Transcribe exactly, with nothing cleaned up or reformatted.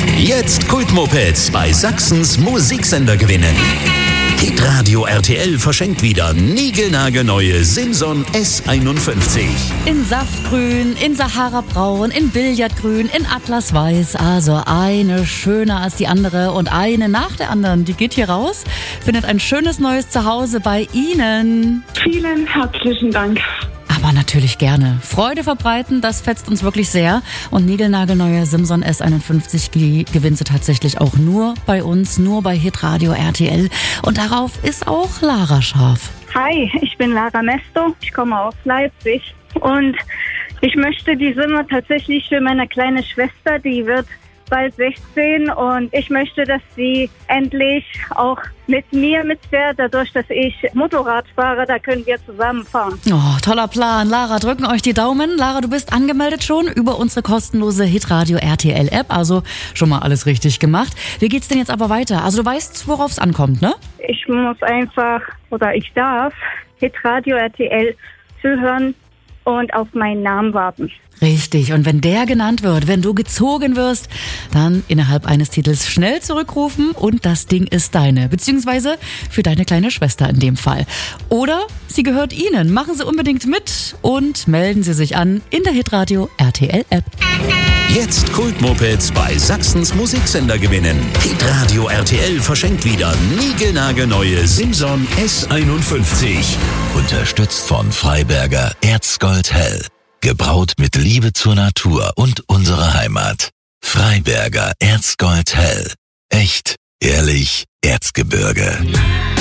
Jetzt Kultmopeds bei Sachsens Musiksender gewinnen. Hitradio R T L verschenkt wieder niegelnagelneue Simson S einundfünfzig. In Saftgrün, in Sahara-Braun, in Billardgrün, in Atlasweiß. Also eine schöner als die andere und eine nach der anderen. Die geht hier raus, findet ein schönes neues Zuhause bei Ihnen. Vielen herzlichen Dank. Aber natürlich gerne. Freude verbreiten, das fetzt uns wirklich sehr. Und niegelnagelneue Simson S einundfünfzig gewinnt sie tatsächlich auch nur bei uns, nur bei Hitradio R T L. Und darauf ist auch Lara scharf. Hi, ich bin Lara Mesto, ich komme aus Leipzig und ich möchte die Simmer tatsächlich für meine kleine Schwester, die wird bald sechzehn und ich möchte, dass sie endlich auch mit mir mitfährt, dadurch, dass ich Motorrad fahre, da können wir zusammen fahren. Oh, toller Plan. Lara, drücken euch die Daumen. Lara, du bist angemeldet schon über unsere kostenlose Hitradio R T L App, also schon mal alles richtig gemacht. Wie geht's denn jetzt aber weiter? Also du weißt, worauf es ankommt, ne? Ich muss einfach, oder ich darf, Hitradio R T L zuhören und auf meinen Namen warten. Richtig. Und wenn der genannt wird, wenn du gezogen wirst, dann innerhalb eines Titels schnell zurückrufen und das Ding ist deine. Beziehungsweise für deine kleine Schwester in dem Fall. Oder sie gehört Ihnen. Machen Sie unbedingt mit und melden Sie sich an in der Hitradio R T L App. Jetzt Kultmopeds bei Sachsens Musiksender gewinnen. Hitradio R T L verschenkt wieder niegelnagelneue Simson S einundfünfzig. Unterstützt von Freiberger Erzgold Hell. Gebraut mit Liebe zur Natur und unserer Heimat. Freiberger Erzgold Hell. Echt, ehrlich, Erzgebirge.